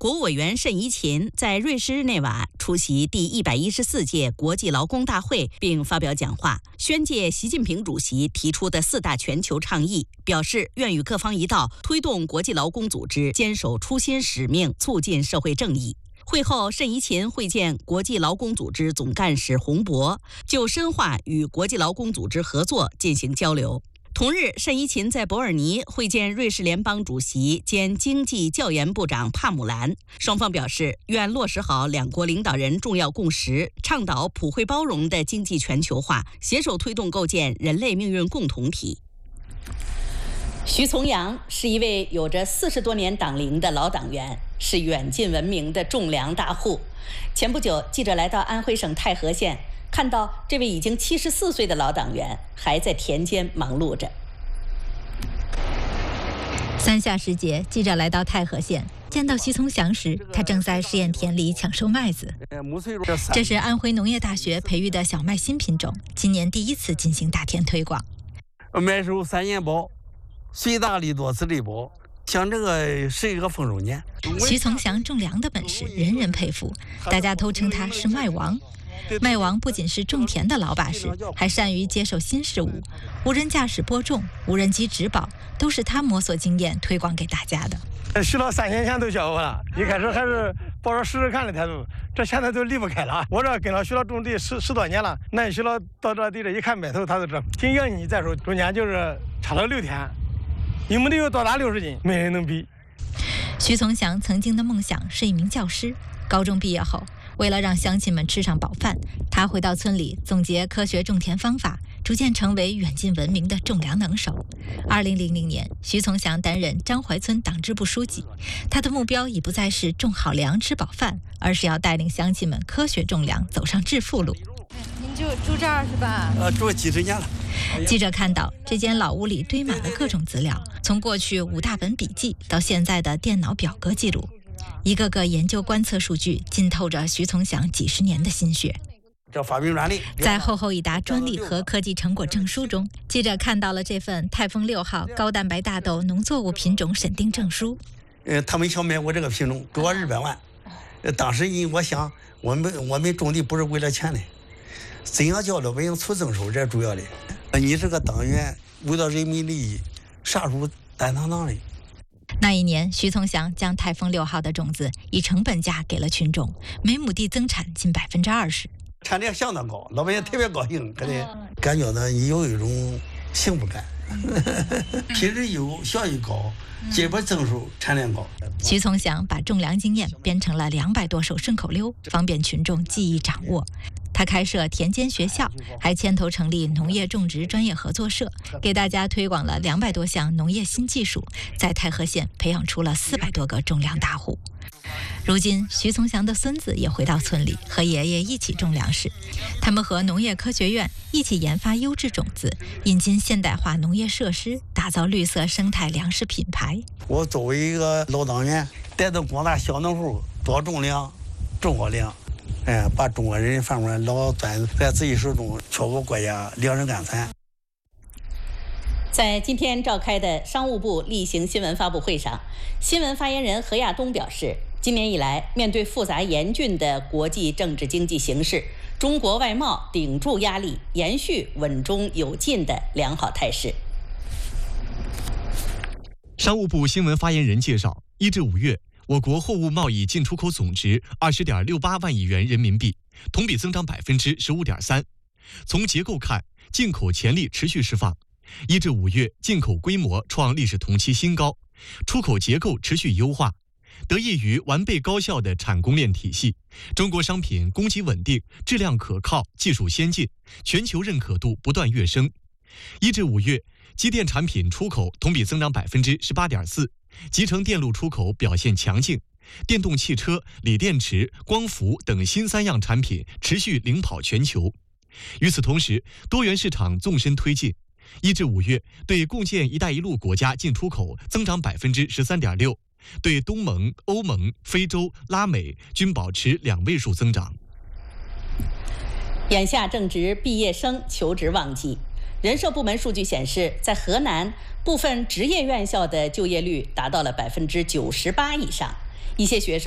国务委员慎怡琴在瑞士日内瓦出席第114届国际劳工大会并发表讲话，宣介习近平主席提出的4大全球倡议，表示愿与各方一道推动国际劳工组织坚守初心使命，促进社会正义。会后，慎怡琴会见国际劳工组织总干事洪博，就深化与国际劳工组织合作进行交流。同日，慎怡琴在伯尔尼会见瑞士联邦主席兼经济教研部长帕姆兰，双方表示愿落实好两国领导人重要共识，倡导普惠包容的经济全球化，携手推动构建人类命运共同体。徐从阳是一位有着40多年党龄的老党员，是远近闻名的种粮大户。前不久，记者来到安徽省太和县，看到这位已经74岁的老党员还在田间忙碌着。 三下时节，记者来到太和县，见到徐从祥时，他正在试验田里抢收麦子。这是安徽农业大学培育的小麦新品种，今年第1次进行大田推广。 麦收3年包，随大粒多次粒包，像这个是一个丰收年。 徐从祥种粮的本事人人佩服，大家都称他是麦王。麦王不仅是种田的老把式，还善于接受新事物，无人驾驶播种、无人机植保，都是他摸索经验推广给大家的。 学了3年前都教我了，一开始还是抱着试试看的态度，这现在都离不开了。我这跟了学了种地十多年了，那学了到这地这一看麦头，他都这挺养你。再说中间就是差了6天，一亩地有多大60斤，没人能比。 徐从祥曾经的梦想是一名教师，高中毕业后，为了让乡亲们吃上饱饭，他回到村里总结科学种田方法，逐渐成为远近闻名的种粮能手。2000年，徐从祥担任张淮村党支部书记，他的目标已不再是种好粮吃饱饭，而是要带领乡亲们科学种粮，走上致富路。 您就住这儿是吧？ 住几十年了。 记者看到这间老屋里堆满了各种资料，从过去5大本笔记到现在的电脑表格记录，一个个研究观测数据浸透着徐从祥几10年的心血。 这发明专利， 在厚厚一沓专利和科技成果证书中，记者看到了这份泰丰6号高蛋白大豆农作物品种审定证书。 他们想买我这个品种，给我200万。当时我想，我们种地不是为了钱的，怎样叫老百姓出增收，这是主要的。你这个党员为了人民利益，啥时候担当的？ 那一年，徐从祥将泰丰6号的种子以成本价给了群众，每亩地增产近20%。 产量相当高，老百姓特别高兴，感觉呢有一种幸福感。品质优，效益高，结果增收，产量高。 徐从祥把种粮经验编成了200多首顺口溜，方便群众记忆掌握。他开设田间学校，还牵头成立农业种植专业合作社，给大家推广了200多项农业新技术，在太和县培养出了400多个种粮大户。如今，徐从祥的孙子也回到村里，和爷爷一起种粮食。他们和农业科学院一起研发优质种子，引进现代化农业设施，打造绿色生态粮食品牌。 我作为一个老党员，带动广大小农户多种粮，种好粮，把中国人饭碗老攥在自己手中，确保国家粮食安全。 在今天召开的商务部例行新闻发布会上，新闻发言人何亚东表示，今年以来，面对复杂严峻的国际政治经济形势，中国外贸顶住压力，延续稳中有进的良好态势。 商务部新闻发言人介绍，1至5月，我国货物贸易进出口总值20.68万亿元人民币，同比增长15.3%。从结构看，进口潜力持续释放。1至5月，进口规模创历史同期新高，出口结构持续优化。得益于完备高效的产供链体系，中国商品供给稳定、质量可靠、技术先进，全球认可度不断跃升。1至5月，机电产品出口同比增长18.4%，集成电路出口表现强劲，电动汽车、锂电池、光伏等新3样产品持续领跑全球。与此同时，多元市场纵深推进。1至5月，对共建“一带一路”国家进出口增长13.6%，对东盟、欧盟、非洲、拉美均保持2位数增长。 眼下正值毕业生求职旺季，人社部门数据显示，在河南部分职业院校的就业率达到了98%以上，一些学生